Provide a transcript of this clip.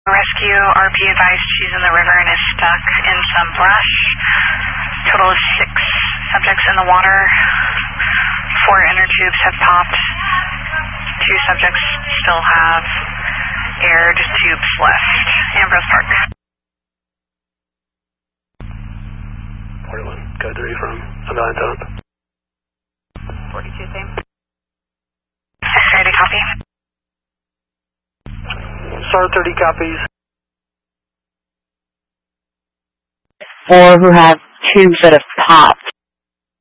Rescue, RP advised she's in the river and is stuck in some brush. Total of 6 subjects in the water. 4 inner tubes have popped. 2 subjects still have aired tubes left. Ambrose Park. Portland, code 3 from Valentine. 42, same. Ready, copy. SAR 30 copies. 4 who have tubes that have popped.